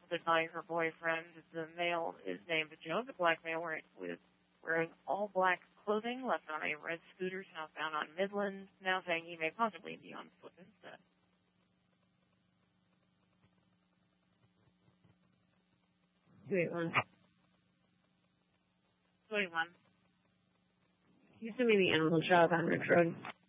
assaulted by her boyfriend. The male is named Joe, the black male, wearing all black clothing, left on a red scooter southbound on Midland, now saying he may possibly be on foot instead. Wait, one. 21. You sent me the animal job on Ridge Road.